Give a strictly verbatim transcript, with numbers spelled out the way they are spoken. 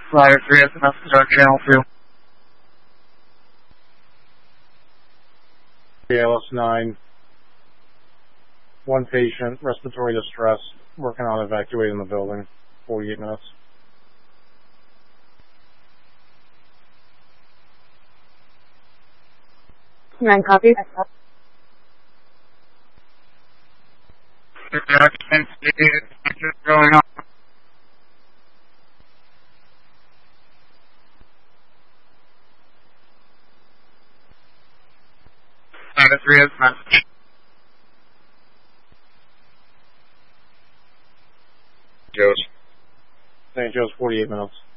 Flyer three has a message on channel two. L S nine. One patient, respiratory distress, working on evacuating the building. forty-eight minutes. Nine copies. The occupancy is going on. Flyer three has a message. Joe's. Saint Joe's, forty-eight minutes.